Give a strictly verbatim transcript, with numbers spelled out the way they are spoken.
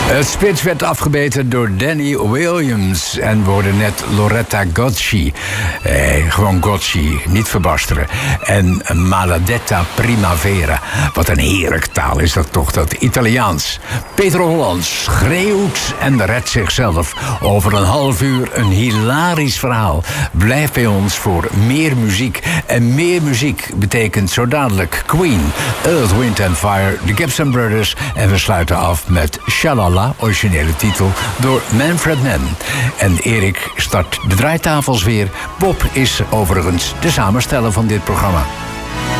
Het spits werd afgebeten door Danny Williams en worden net Loretta Gocci. Eh, gewoon Gocci, niet verbasteren. En Maladetta Primavera. Wat een heerlijk taal is dat toch, dat Italiaans. Peter Holland schreeuwt en redt zichzelf. Over een half uur een hilarisch verhaal. Blijf bij ons voor meer muziek. En meer muziek betekent zo dadelijk Queen, Earth, Wind and Fire, The Gibson Brothers. En we sluiten af met Shalala, originele titel, door Manfred Mann. En Erik start de draaitafels weer. Bob is overigens de samensteller van dit programma.